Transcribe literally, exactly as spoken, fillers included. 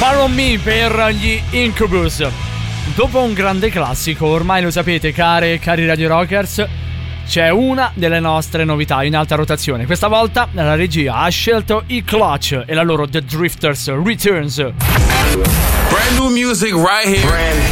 Follow Me per gli Incubus. Dopo un grande classico, ormai lo sapete care e cari Radio Rockers, c'è una delle nostre novità in alta rotazione. Questa volta la regia ha scelto i Clutch e la loro The Drifters Returns. Brand new music right here. Brand